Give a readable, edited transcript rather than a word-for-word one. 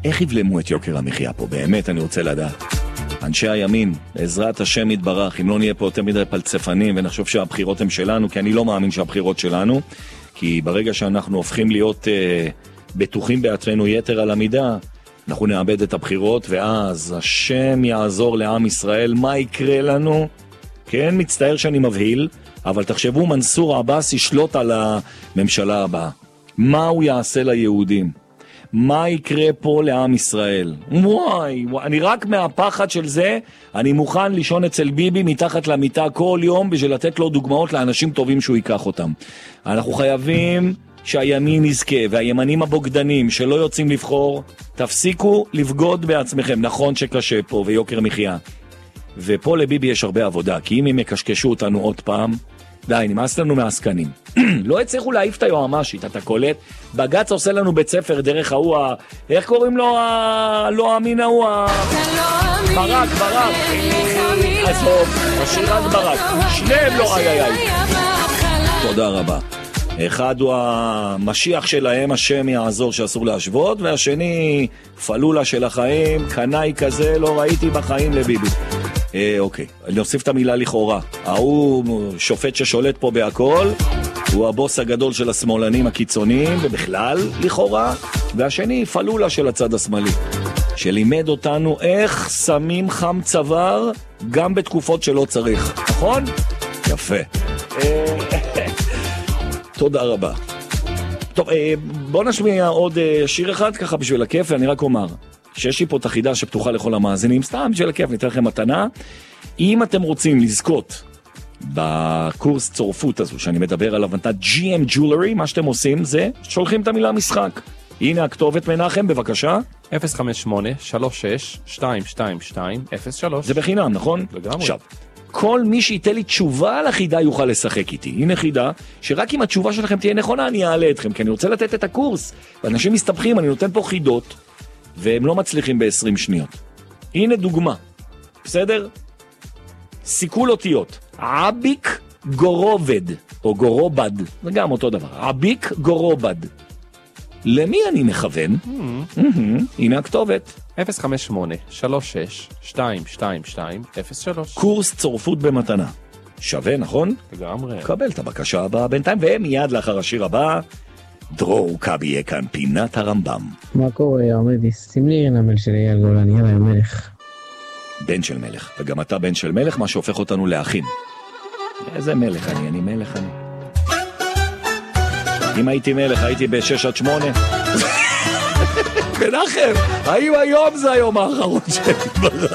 איך יבלמו את יוקר המחיה פה? באמת אני רוצה לדעת. אנשי הימין, בעזרת השם יתברך, אם לא נהיה פה יותר מדי פלצפנים ונחשוב שהבחירות הן שלנו, כי אני לא מאמין שהבחירות שלנו, כי ברגע שאנחנו הופכים להיות בטוחים בעצמנו יתר על המידה, אנחנו נאבד את הבחירות, ואז השם יעזור לעם ישראל. מה יקרה לנו? כן, מצטער שאני מבהיל, אבל תחשבו, מנסור עבאס ישלוט על הממשלה הבאה. מה הוא יעשה ליהודים? מה יקרה פה לעם ישראל? וואי, אני רק מהפחד של זה, אני מוכן לישון אצל ביבי מתחת למיטה כל יום, בשביל לתת לו דוגמאות לאנשים טובים שהוא ייקח אותם. אנחנו חייבים שהימין יזכה, והימנים הבוגדנים שלא יוצאים לבחור, תפסיקו לבגוד בעצמכם. נכון שקשה פה ויוקר מחיה, ופה לביבי יש הרבה עבודה, כי אם הם יקשקשו אותנו עוד פעם, די, נמאס לנו מהסקנים. לא הצליחו להעיף את היועמ"שית, אתה קולט? בג"ץ עושה לנו בית ספר דרך ההוא, איך קוראים לו? לא אמין ההוא, ברק. עזוב, השירת ברק. שניהם לא איי. תודה רבה. אחד הוא המשיח שלהם, השם יעזור שאסור להשוות, והשני פלולה של החיים, קנאי כזה לא ראיתי בחיים לביבי. אוקיי, אני אוסיף את המילה לכאורה. הוא שופט ששולט פה בהכל, הוא הבוס הגדול של השמאלנים הקיצוניים, ובכלל לכאורה, והשני פלולה של הצד השמאלי, שלימד אותנו איך שמים חם צוואר גם בתקופות שלא צריך, נכון? יפה. תודה רבה. טוב, בוא נשמיע עוד שיר אחד ככה בשביל הכיף, ואני רק אומר שיש לי פה את החידה שפתוחה לכל המאזינים, סתם בשביל הכיף, ניתן לכם מתנה. אם אתם רוצים לזכות בקורס צורפות הזו שאני מדבר עליו, מתנת GM Jewelry, מה שאתם עושים זה שולחים את המילה משחק. הנה הכתובת, מנחם, בבקשה. 058-36-222-03. זה בחינם, נכון? לגמרי. עכשיו, כל מי שייתן לי תשובה על החידה יוכל לשחק איתי. הנה חידה, שרק אם התשובה שלכם תהיה נכונה, אני אעלה אתכם, כי אני רוצה לתת את הקורס. ואנשים מסתבכים, אני נותן פה חידות, והם לא מצליחים ב-20 שניות. הנה דוגמה, בסדר? סיכול אותיות. עביק גורובד, או גורובד, זה גם אותו דבר. עביק גורובד. למי אני מכוון? הנה הכתובת. 058-36-222-03. קורס צורפות במתנה. שווה, נכון? לגמרי. קבל את הבקשה הבאה בינתיים, ומיד לאחר השיר הבא, דרור קאבי יהיה כאן פינת הרמב"ם. מה קורה, עומדי? שים לי נמל של אייל גולן, יאללה, מלך. בן של מלך, וגם אתה בן של מלך, מה שהופך אותנו לאחים. איזה מלך אני מלך אני. אם הייתי מלך, הייתי ב6-8. מנחם, האם היום זה היום האחרון שלי ברדיו?